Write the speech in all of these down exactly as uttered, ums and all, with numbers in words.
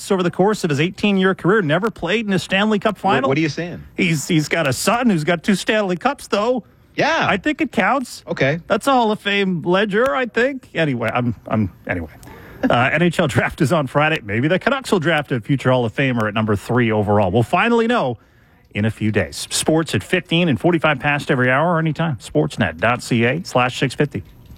drafts over the course of his eighteen-year career, never played in a Stanley Cup final. What, what are you saying? He's He's got a son who's got two Stanley Cups, though. Yeah. I think it counts. Okay. That's a Hall of Fame ledger, I think. Anyway, I'm, I'm, anyway. Uh, N H L draft is on Friday. Maybe the Canucks will draft a future Hall of Famer at number three overall. We'll finally know in a few days. Sports at fifteen and forty-five past every hour or anytime. Sportsnet.ca slash 650.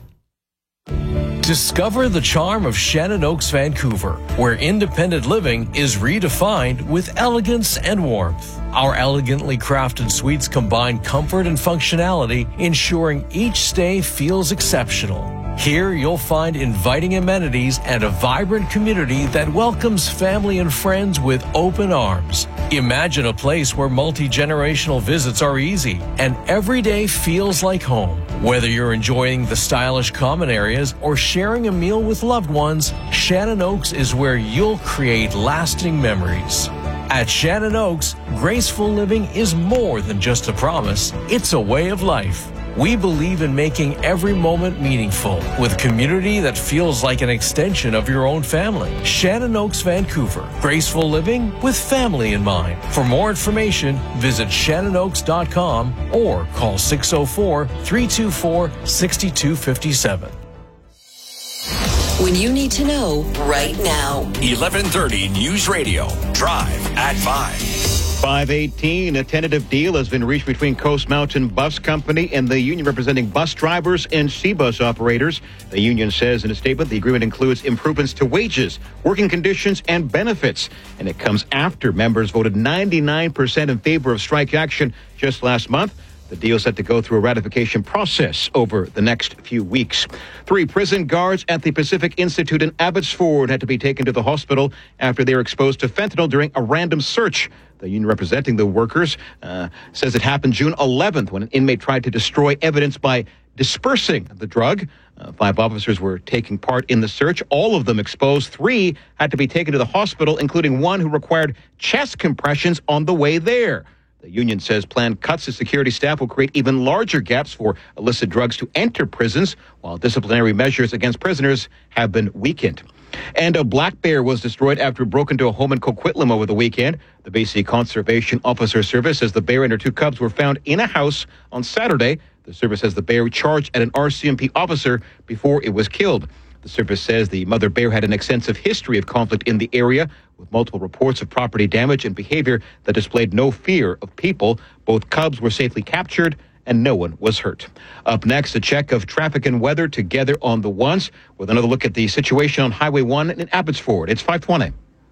Discover the charm of Shannon Oaks, Vancouver, where independent living is redefined with elegance and warmth. Our elegantly crafted suites combine comfort and functionality, ensuring each stay feels exceptional. Here you'll find inviting amenities and a vibrant community that welcomes family and friends with open arms. Imagine a place where multi-generational visits are easy and every day feels like home. Whether you're enjoying the stylish common areas or sharing a meal with loved ones, Shannon Oaks is where you'll create lasting memories. At Shannon Oaks, graceful living is more than just a promise, it's a way of life. We believe in making every moment meaningful with community that feels like an extension of your own family. Shannon Oaks, Vancouver. Graceful living with family in mind. For more information, visit shannon oaks dot com or call six oh four, three two four, six two five seven. When you need to know right now. eleven thirty News Radio. Drive at five. five eighteen, a tentative deal has been reached between Coast Mountain Bus Company and the union representing bus drivers and C-bus operators. The union says in a statement the agreement includes improvements to wages, working conditions, and benefits. And it comes after members voted ninety-nine percent in favor of strike action just last month. The deal is set to go through a ratification process over the next few weeks. Three prison guards at the Pacific Institute in Abbotsford had to be taken to the hospital after they were exposed to fentanyl during a random search. The union representing the workers uh, says it happened June eleventh when an inmate tried to destroy evidence by dispersing the drug. Uh, five officers were taking part in the search. All of them exposed. Three had to be taken to the hospital, including one who required chest compressions on the way there. The union says planned cuts to security staff will create even larger gaps for illicit drugs to enter prisons, while disciplinary measures against prisoners have been weakened. And a black bear was destroyed after it broke into a home in Coquitlam over the weekend. The B C Conservation Officer Service says the bear and her two cubs were found in a house on Saturday. The service says the bear charged at an R C M P officer before it was killed. The service says the mother bear had an extensive history of conflict in the area, with multiple reports of property damage and behavior that displayed no fear of people. Both cubs were safely captured and no one was hurt. Up next, a check of traffic and weather together on the ones with another look at the situation on Highway one in Abbotsford. It's five twenty.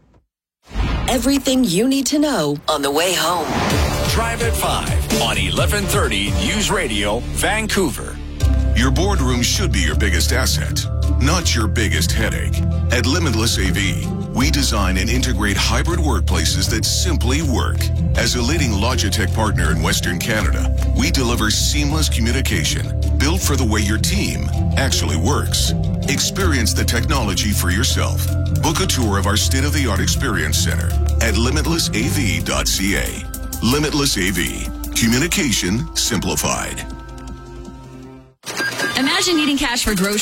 Everything you need to know on the way home. Drive at five on eleven thirty News Radio, Vancouver. Your boardroom should be your biggest asset, not your biggest headache. At Limitless A V, we design and integrate hybrid workplaces that simply work. As a leading Logitech partner in Western Canada, we deliver seamless communication built for the way your team actually works. Experience the technology for yourself. Book a tour of our state-of-the-art experience center at limitless a v dot c a. Limitless A V. Communication simplified. Imagine needing cash for groceries.